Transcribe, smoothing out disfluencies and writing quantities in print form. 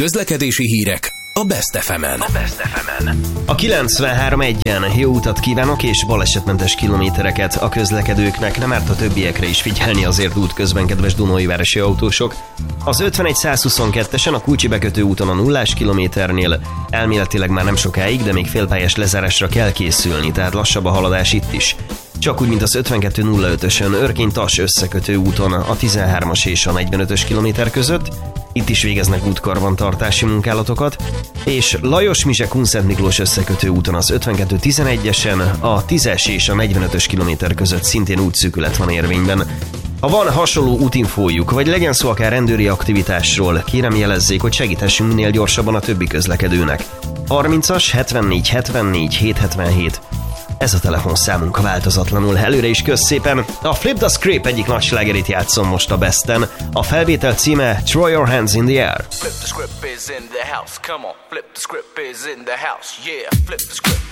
Közlekedési hírek a Best FM-en. A 93.1-en jó utat kívánok és balesetmentes kilométereket a közlekedőknek, nem árt a többiekre is figyelni azért útközben, kedves Dunóivárosi autósok. Az 51-122-esen a Kulcsi bekötő úton a 0 kilométernél elméletileg már nem sokáig, de még félpályás lezárásra kell készülni, tehát lassabb a haladás itt is. Csak úgy, mint az 52.05-ösön Örkény-Tass összekötő úton a 13-as és a 45-ös kilométer között, itt is végeznek útkarbantartási munkálatokat, és Lajos-Mizse-Kunszent Miklós összekötő úton az 52.11-esen a 10-es és a 45-ös kilométer között szintén útszűkület van érvényben. Ha van hasonló útinfójuk, vagy legyen szó akár rendőri aktivitásról, kérem jelezzék, hogy segíthessünk minél gyorsabban a többi közlekedőnek. 30-as 74 74 777. Ez a telefonszámunk változatlanul. Előre is kösz szépen. A Flip the Script egyik nagy slágerét játszom most a Besten. A felvétel címe Throw Your Hands in the Air. Flip the script is in the house, come on. Flip the script is in the house, yeah. Flip the script.